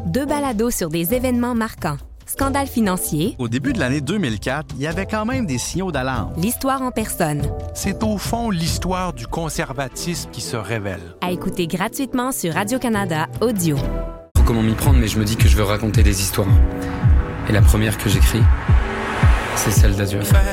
2 balados sur des événements marquants. Scandale financier. Au début de l'année 2004, il y avait quand même des signaux d'alarme. L'histoire en personne. C'est au fond l'histoire du conservatisme qui se révèle. À écouter gratuitement sur Radio-Canada Audio. Je sais pas comment m'y prendre, mais je me dis que je veux raconter des histoires. Et la première que j'écris, c'est celle d'adieu.